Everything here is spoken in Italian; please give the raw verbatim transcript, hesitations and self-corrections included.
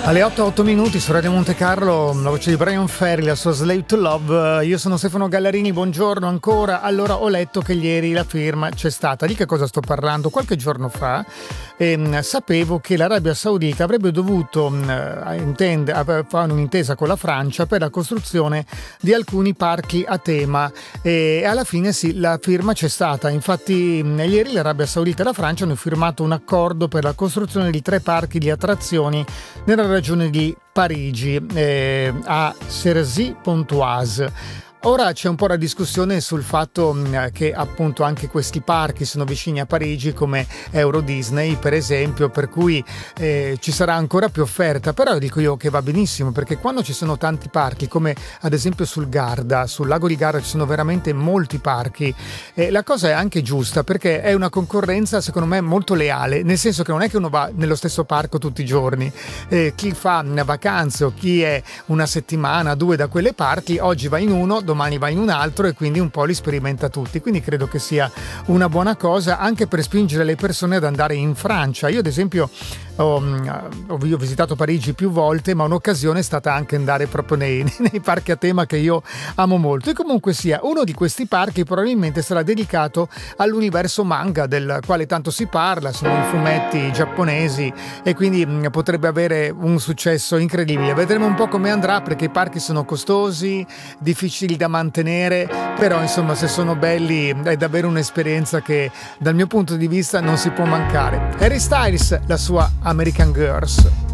Alle otto e otto minuti su Radio Monte Carlo, la voce di Brian Ferry, la sua Slave to Love. Io sono Stefano Gallarini, buongiorno ancora. Allora, ho letto che ieri la firma c'è stata. Di che cosa sto parlando? Qualche giorno fa ehm, sapevo che l'Arabia Saudita avrebbe dovuto eh, intende, fare un'intesa con la Francia per la costruzione di alcuni parchi a tema e alla fine sì, la firma c'è stata. Infatti ieri l'Arabia Saudita e la Francia hanno firmato un accordo per la costruzione di tre parchi di attrazioni nella regione di Parigi, eh, a Cersei-Pontoise. Ora c'è un po' la discussione sul fatto mh, che appunto anche questi parchi sono vicini a Parigi come Euro Disney per esempio, per cui eh, ci sarà ancora più offerta, però dico io che va benissimo, perché quando ci sono tanti parchi come ad esempio sul Garda, sul lago di Garda ci sono veramente molti parchi, eh, la cosa è anche giusta perché è una concorrenza secondo me molto leale, nel senso che non è che uno va nello stesso parco tutti i giorni, eh, chi fa vacanze o chi è una settimana, due da quelle parti, oggi va in uno, domani va in un altro e quindi un po' li sperimenta tutti, quindi credo che sia una buona cosa anche per spingere le persone ad andare in Francia. Io ad esempio ho, ho visitato Parigi più volte, ma un'occasione è stata anche andare proprio nei, nei parchi a tema che io amo molto, e comunque sia uno di questi parchi probabilmente sarà dedicato all'universo manga del quale tanto si parla, sono i fumetti giapponesi e quindi potrebbe avere un successo incredibile. Vedremo un po' come andrà, perché i parchi sono costosi, difficili da mantenere, però insomma se sono belli è davvero un'esperienza che dal mio punto di vista non si può mancare. Harry Styles, la sua American Girls.